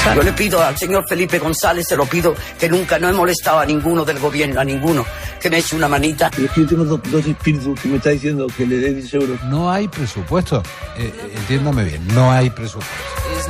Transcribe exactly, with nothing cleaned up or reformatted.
Yo le pido al señor Felipe González, se lo pido, que nunca no he molestado a ninguno del gobierno, a ninguno, que me eche una manita. Y es que yo tengo dos, dos espíritus que me está diciendo que le dé diez euros. No hay presupuesto. Eh, entiéndame bien, no hay presupuesto.